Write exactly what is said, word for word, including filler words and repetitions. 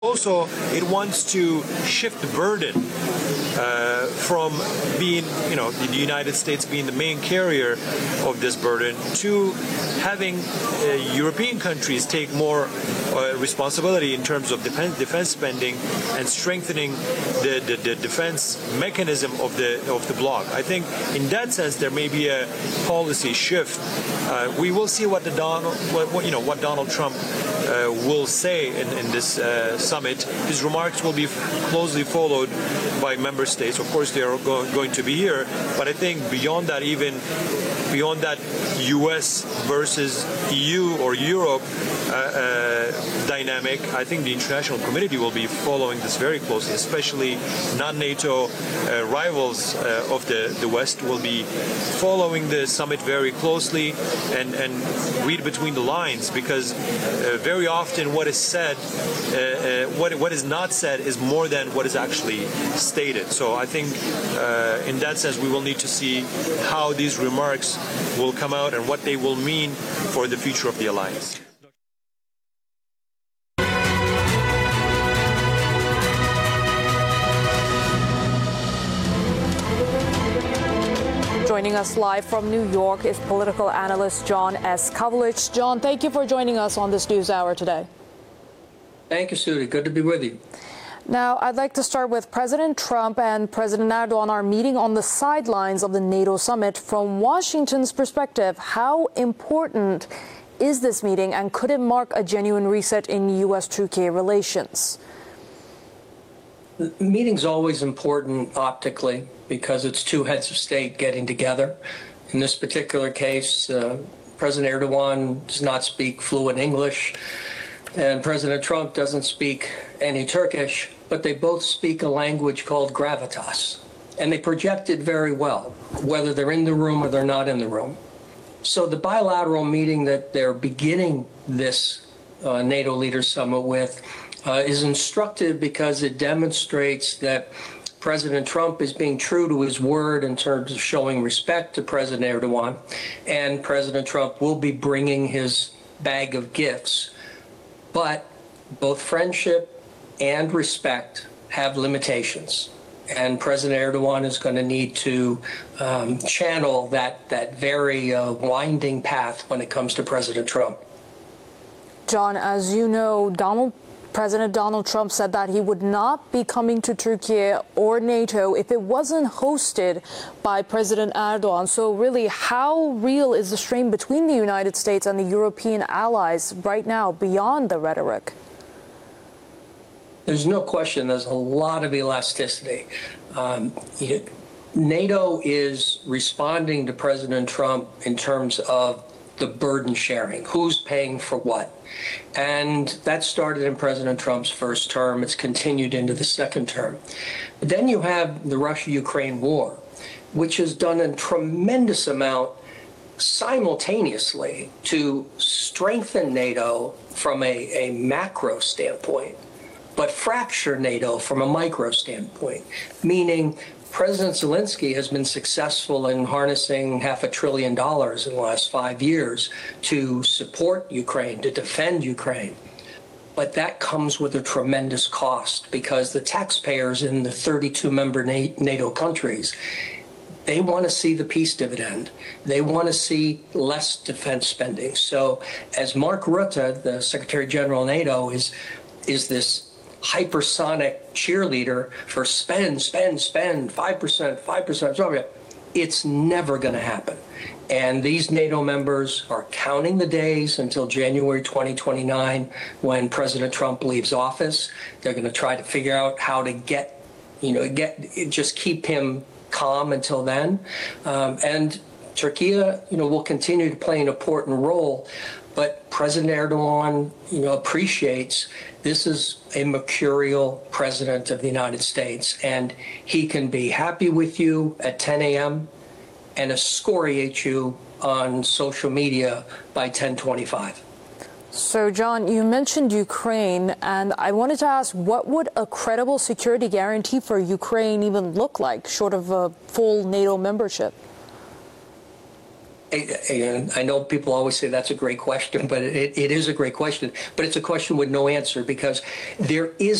Also, it wants to shift the burden uh, from being, you know, the United States being the main carrier of this burden to having uh, European countries take more uh, responsibility in terms of defense, defense spending and strengthening the, the, the defense mechanism of the of the bloc. I think in that sense there may be a policy shift. Uh, we will see what the Donald, what, what you know, what Donald Trump uh, will say in, in this uh, summit. His remarks will be closely followed by member states. Of course, they are go going to be here, but I think beyond that, even beyond that U S versus E U or Europe uh, uh, dynamic, I think the international community will be following this very closely, especially non-NATO uh, rivals uh, of the, the West will be following the summit very closely and, and read between the lines, because uh, very often what is said, uh, uh, what, what is not said is more than what is actually stated. So I think uh, in that sense we will need to see how these remarks will come out and what they will mean for the future of the alliance. Joining us live from New York is political analyst John S. Kovlich. John, thank you for joining us on this News Hour today. Thank you, Sudi. Good to be with you. Now, I'd like to start with President Trump and President Erdogan are meeting on the sidelines of the NATO summit. From Washington's perspective, how important is this meeting, and could it mark a genuine reset in U S Turkey relations? The meeting's always important optically because it's two heads of state getting together. In this particular case, uh, President Erdogan does not speak fluent English, and President Trump doesn't speak any Turkish, but they both speak a language called gravitas, and they project it very well, whether they're in the room or they're not in the room. So the bilateral meeting that they're beginning this uh, NATO Leaders Summit with uh, is instructive because it demonstrates that President Trump is being true to his word in terms of showing respect to President Erdogan, and President Trump will be bringing his bag of gifts. But both friendship and respect have limitations, and President Erdogan is going to need to um, channel that, that very uh, winding path when it comes to President Trump. John, as you know, Donald President Donald Trump said that he would not be coming to Turkey or NATO if it wasn't hosted by President Erdogan. So really, how real is the strain between the United States and the European allies right now beyond the rhetoric? There's no question there's a lot of elasticity. Um, you know, NATO is responding to President Trump in terms of the burden sharing, who's paying for what. And that started in President Trump's first term. It's continued into the second term. But then you have the Russia-Ukraine war, which has done a tremendous amount simultaneously to strengthen NATO from a, a macro standpoint, but fracture NATO from a micro standpoint, meaning President Zelensky has been successful in harnessing half a trillion dollars in the last five years to support Ukraine, to defend Ukraine. But that comes with a tremendous cost because the taxpayers in the thirty-two member NATO countries, they want to see the peace dividend. They want to see less defense spending. So as Mark Rutte, the Secretary General of NATO, is, is this hypersonic cheerleader for spend, spend, spend, five percent, five percent. It's never going to happen. And these NATO members are counting the days until January twenty twenty-nine when President Trump leaves office. They're going to try to figure out how to get, you know, get just keep him calm until then. Um, and Turkey, you know, will continue to play an important role. But President Erdogan, you know, appreciates this is a mercurial president of the United States, and he can be happy with you at ten a m and excoriate you on social media by ten twenty-five. So, John, you mentioned Ukraine, and I wanted to ask, what would a credible security guarantee for Ukraine even look like, short of a full NATO membership? And I know people always say that's a great question, but it, it is a great question. But it's a question with no answer because there is